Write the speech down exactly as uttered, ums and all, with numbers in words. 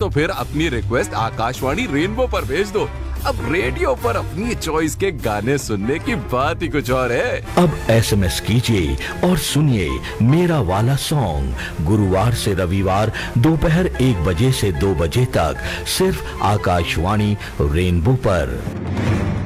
तो फिर अपनी रिक्वेस्ट आकाशवाणी रेनबो पर भेज दो। अब रेडियो पर अपनी चॉइस के गाने सुनने की बात ही कुछ और है। अब एसएमएस कीजिए और सुनिए मेरा वाला सॉन्ग गुरुवार से रविवार दोपहर एक बजे से दो बजे तक सिर्फ आकाशवाणी रेनबो पर।